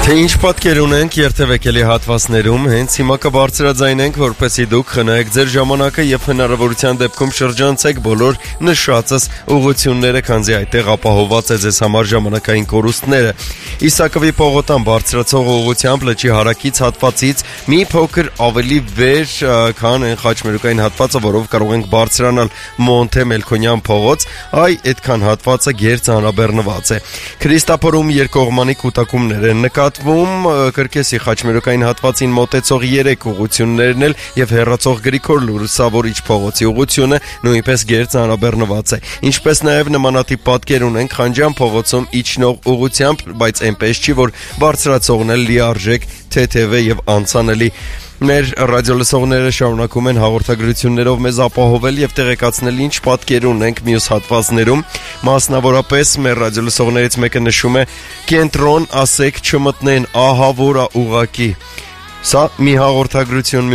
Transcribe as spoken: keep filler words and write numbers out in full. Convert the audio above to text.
Թե ինչ պատկեր ունենք երթևեկելի հատվածներում, հենց հիմա կբարձրաձայնենք, որպեսզի դուք խնայեք ձեր ժամանակը եւ հնարավորության դեպքում շրջանցեք բոլոր նշածս ուղղությունները, քանզի այդտեղ ապահովված է ձեզ համար ժամանակային կորուստները։ Իսակովի պողոտան բարձրացող ուղղությամբ լճի հարակից հատվածից մի փոքր ավելի վեր, քան այն խաչմերուկային հատվածը, որով կարող ենք բարձրանալ Մոնթե Մելքոնյան փողոց, այ այդքան հատվածը գերծանրաբեռնված է։ Քրիստափորում երկկողմանի կուտակումներ են նկատվում, Կրկեսի խաչմերուկային հատվածին մոտեցող երեք ուղղություններն էլ եւ հեռացող Գրիգոր Լուսավորիչ փողոցի ուղղությունը նույնպես գերծանրաբեռնված է։ Ինչպես նաեւ նմանատիպ պատկեր ունենք Խանջյան փողոցում իջնող ուղղությամբ, բայց այնպես չի, որ բարձրացողն էլ լիարժեք, թեթև է եւ անցանելի։ Մեր ռադիոլսողները շարունակում են հաղորդագրություններով մեզ ապահովել եւ տեղեկացնել ինչ պատկեր ունենք մյուս հատվածներում։ Մասնավորապես մեր ռադիոլսողներից մեկը նշում է. «Կենտրոն ասեք չմտնեն, ահա որ է ուղակի»։ Սա մի հաղորդագրություն